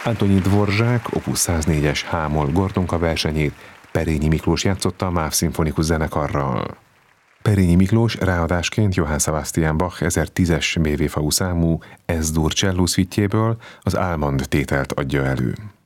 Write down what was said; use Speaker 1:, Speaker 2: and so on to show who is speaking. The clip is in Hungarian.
Speaker 1: Antoni Dvorzsák Opus 104-es H-moll Gordonka versenyét Perényi Miklós játszotta a MÁV szimfonikus zenekarral. Perényi Miklós ráadásként Johann Sebastian Bach 1010-es BWV számú S-dur cselló szüitjéből az Almand tételt adja elő.